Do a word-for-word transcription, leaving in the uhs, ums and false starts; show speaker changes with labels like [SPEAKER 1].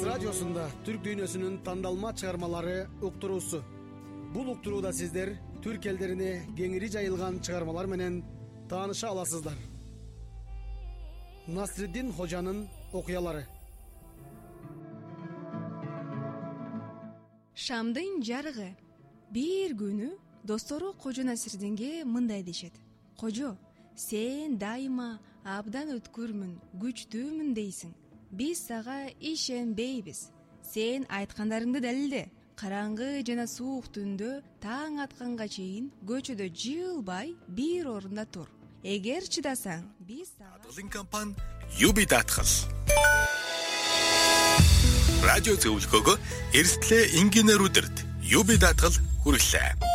[SPEAKER 1] радиосунда түрк дүйнөсүнүн тандалма чыгармалары уктуруусу. Бул уктурууда сиздер түрк элдерине кеңири жайылган чыгармалар менен тааныша аласыздар. Насреддин Хожанын окуялары.
[SPEAKER 2] Шамдын жарыгы. Бир күнү достору Кожо Насреддинге мындай дешет. Кожо, сен дайыма абдан өткүрмүн, күчтүүмүн дейсиң. Биз сага ишенбейбиз. Сен айткандарыңды далилде. Караңгы жана суук түндө таң атканга чейин көчөдө жылбай бир орунда тур. Эгер чыдасаң, биз сага
[SPEAKER 3] Адылын компани Юби даатгал. Радио зөвлөгөөгөө эрсдлээ инженерүүдэрд Юби даатгал хүргэлээ.